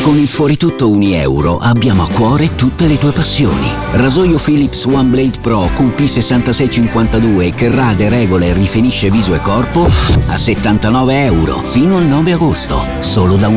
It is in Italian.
Con il fuori tutto €1 abbiamo a cuore tutte le tue passioni. Rasoio Philips One Blade Pro con P6652 che rade, regola e rifinisce viso e corpo a €79 fino al 9 agosto. Solo da